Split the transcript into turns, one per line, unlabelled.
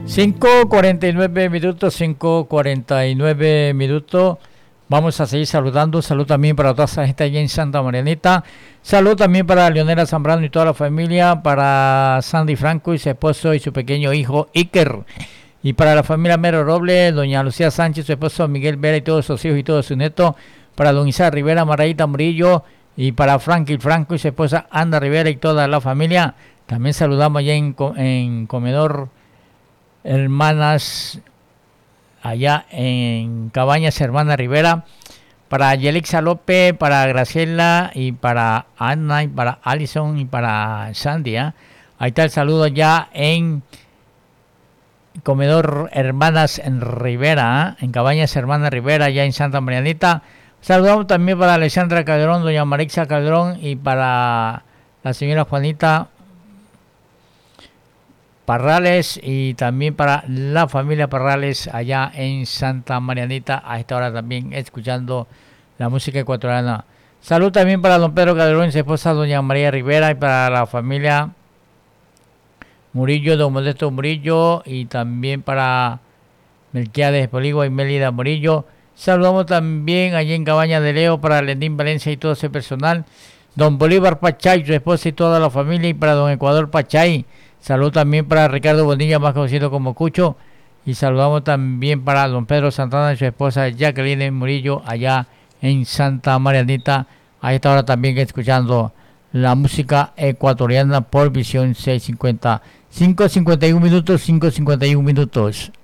5:49 minutos, 5:49 minutos. Vamos a seguir saludando. Salud también para toda esa gente allí en Santa Marianita. Salud también para Leonela Zambrano y toda la familia. Para Sandy Franco y su esposo y su pequeño hijo Iker. Y para la familia Mero Robles, doña Lucía Sánchez, su esposo Miguel Vera y todos sus hijos y todos sus nietos. Para don Isaac Rivera, Maraíta Murillo. Y para Frankie Franco y su esposa Anda Rivera y toda la familia. También saludamos allá en Comedor Hermanas, allá en Cabañas Hermana Rivera, para Yelixa López, para Graciela y para Ana y para Alison y para Sandy. Ahí está el saludo ya en Comedor Hermanas en Rivera, en Cabañas Hermana Rivera, allá en Santa Marianita. Saludamos también para Alexandra Calderón, doña Marixa Calderón y para la señora Juanita Parrales y también para la familia Parrales allá en Santa Marianita, a esta hora también escuchando la música ecuatoriana. Salud también para don Pedro Calderón y su esposa doña María Rivera y para la familia Murillo, don Modesto Murillo y también para Melquiades Poligua y Mélida Murillo. Saludamos también allí en Cabaña de Leo para Lendín Valencia y todo ese personal, don Bolívar Pachay, su esposa y toda la familia y para don Ecuador Pachay. Salud también para Ricardo Bonilla, más conocido como Cucho. Y saludamos también para don Pedro Santana y su esposa Jacqueline Murillo, allá en Santa Marianita. A esta hora también escuchando la música ecuatoriana por Visión 650. 5:51 minutos, 5:51 minutos.